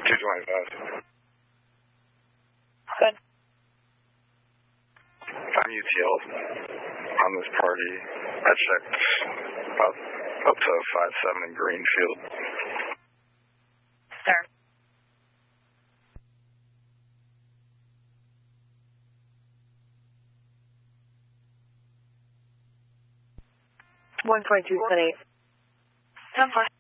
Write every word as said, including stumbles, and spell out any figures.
two twenty-five. Good. I'm U T L on this party. I checked about up to five seven in Greenfield. Sir. one twenty-two, ten eight. ten four.